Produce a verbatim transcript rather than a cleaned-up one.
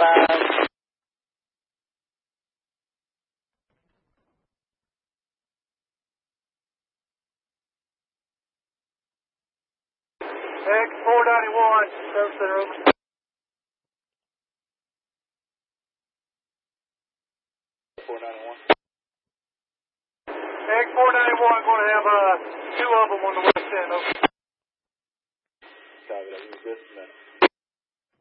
five. X four ninety-one, service center over. four ninety-one. X four ninety-one, going to have uh, two of them on the west end, over. Copy that, you're good.